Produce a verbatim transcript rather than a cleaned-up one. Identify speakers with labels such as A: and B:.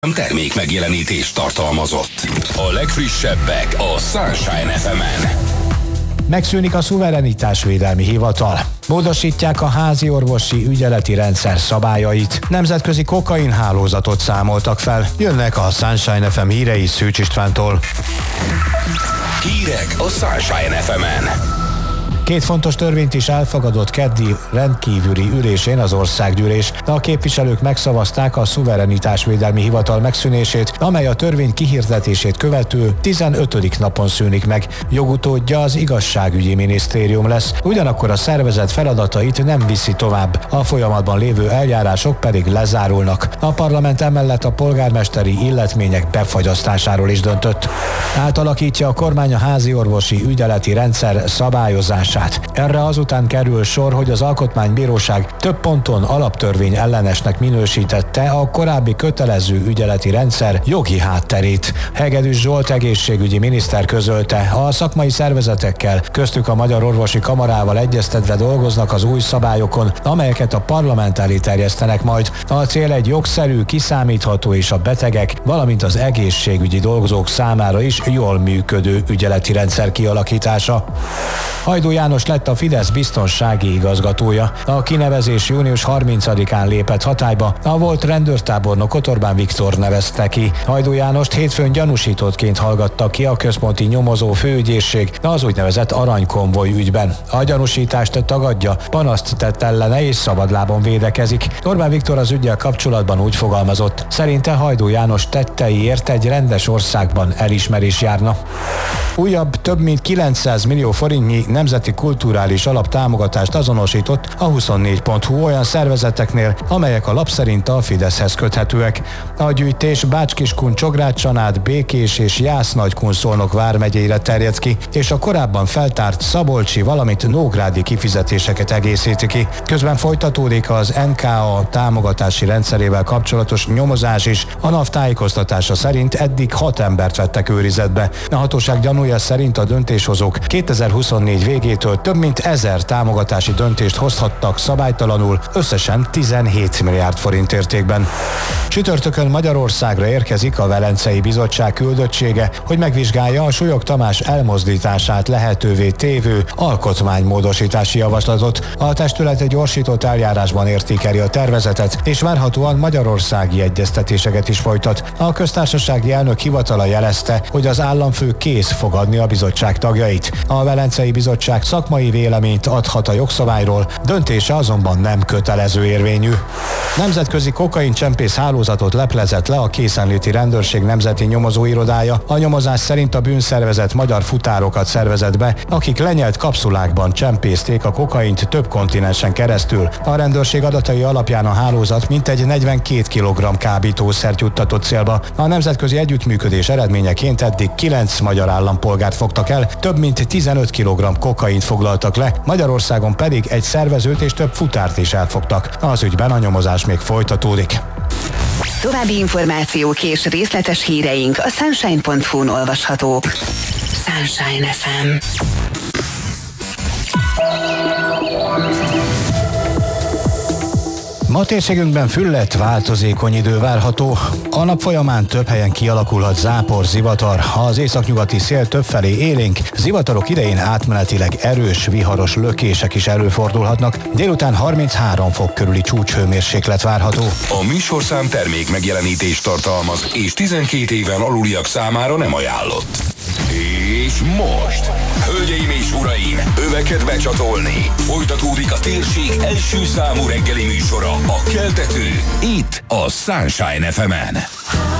A: Termék megjelenítés tartalmazott. A legfrissebbek a Sunshine ef emen.
B: Megszűnik a szuverenitásvédelmi hivatal. Módosítják a házi orvosi ügyeleti rendszer szabályait. Nemzetközi kokain hálózatot számoltak fel. Jönnek a Sunshine ef em hírei Szűcs Istvántól.
A: Hírek a Sunshine ef emen.
B: Két fontos törvényt is elfogadott keddi rendkívüli ülésén az országgyűlés. A képviselők megszavazták a szuverenitásvédelmi hivatal megszűnését, amely a törvény kihirdetését követő tizenötödik napon szűnik meg. Jogutódja az igazságügyi minisztérium lesz, ugyanakkor a szervezet feladatait nem viszi tovább, a folyamatban lévő eljárások pedig lezárulnak. A parlament emellett a polgármesteri illetmények befagyasztásáról is döntött. Átalakítja a kormány a házi orvosi ügyeleti rendszer szabályozását. Erre azután kerül sor, hogy az Alkotmánybíróság több ponton alaptörvény ellenesnek minősítette a korábbi kötelező ügyeleti rendszer jogi hátterét. Hegedűs Zsolt egészségügyi miniszter közölte, a szakmai szervezetekkel, köztük a Magyar Orvosi Kamarával egyeztetve dolgoznak az új szabályokon, amelyeket a parlament elé terjesztenek majd. A cél egy jogszerű, kiszámítható és a betegek, valamint az egészségügyi dolgozók számára is jól működő ügyeleti rendszer kialakítása. Hajdú János lett a Fidesz biztonsági igazgatója. A kinevezés június harmincadikán lépett hatályba, a volt rendőrtábornokot Orbán Viktor nevezte ki. Hajdú Jánost hétfőn gyanúsítottként hallgatta ki a központi nyomozó főügyészség az úgynevezett aranykonvoj ügyben. A gyanúsítást tagadja, panaszt tett ellene és szabadlábon védekezik. Orbán Viktor az üggyel kapcsolatban úgy fogalmazott, szerinte Hajdú János tetteiért egy rendes országban elismerés járna. Újabb több mint kilencszáz millió forintnyi nemzeti kulturális alaptámogatást azonosított a huszonnégy pont hu olyan szervezeteknél, amelyek a lap szerint a Fideszhez köthetőek. A gyűjtés Bács-Kiskun, Csográd-Csanád, Békés és Jász-Nagykun-Szolnok vármegyére terjed ki, és a korábban feltárt szabolcsi, valamint nógrádi kifizetéseket egészíti ki. Közben folytatódik az en ká á támogatási rendszerével kapcsolatos nyomozás is. A NAV tájékoztatása szerint eddig hat embert vettek őrizetbe. A hatóság gyanúja szerint a döntéshozók kétezer-huszonnégy végétől több mint ezer támogatási döntést hozhattak szabálytalanul, összesen tizenhét milliárd forint értékben. Csütörtökön Magyarországra érkezik a Velencei Bizottság küldöttsége, hogy megvizsgálja a Súlyog Tamás elmozdítását lehetővé tévő alkotmánymódosítási javaslatot. A testület egy gyorsított eljárásban értékeli a tervezetet, és várhatóan magyarországi egyeztetéseket is folytat. A köztársasági elnök hivatala jelezte, hogy az államfő kész fogadni a bizottság tagjait. A Velencei Bizottság szakmai véleményt adhat a jogszabályról, döntése azonban nem kötelező érvényű. Nemzetközi kokaincsempész hálózatot leplezett le a készenléti rendőrség nemzeti nyomozóirodája. A nyomozás szerint a bűnszervezet magyar futárokat szervezett be, akik lenyelt kapszulákban csempészték a kokaint több kontinensen keresztül. A rendőrség adatai alapján a hálózat mintegy negyvenkét kilogramm kábítószert juttatott célba. A nemzetközi együttműködés eredményeként eddig kilenc magyar állampolgárt fogtak el, több mint tizenöt kilogramm kokaint foglaltak le, Magyarországon pedig egy szervezőt és több futárt is elfogtak. Az ügyben a nyomozás még folytatódik.
C: További információk és részletes híreink a sunshine pont hu-n olvashatók. Sunshine ef em.
B: Ma térségünkben füllett, változékony idő várható. A nap folyamán több helyen kialakulhat zápor, zivatar. Az északnyugati szél többfelé élénk, zivatarok idején átmenetileg erős, viharos lökések is előfordulhatnak. Délután harminchárom fok körüli csúcshőmérséklet várható.
A: A műsorszám termék megjelenítés tartalmaz, és tizenkét éven aluliak számára nem ajánlott. És most, hölgyeim és uraim, öveket becsatolni. Folytatódik a térség első számú reggeli műsora, a Keltető, itt a Sunshine ef emen.